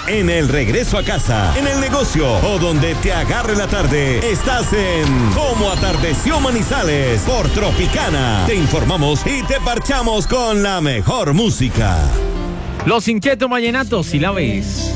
En el regreso a casa, en el negocio o donde te agarre la tarde, estás en Cómo Atardeció Manizales por Tropicana. Te informamos y te parchamos con la mejor música. Los Inquietos Vallenatos, si la ves.